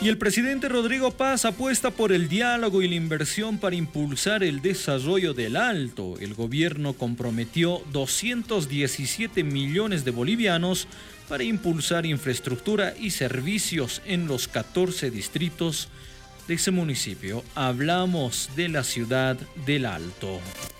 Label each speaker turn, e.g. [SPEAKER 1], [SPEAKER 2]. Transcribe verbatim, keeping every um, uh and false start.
[SPEAKER 1] Y el presidente Rodrigo Paz apuesta por el diálogo y la inversión para impulsar el desarrollo del Alto. El gobierno comprometió doscientos diecisiete millones de bolivianos para impulsar infraestructura y servicios en los catorce distritos de ese municipio. Hablamos de la ciudad del Alto.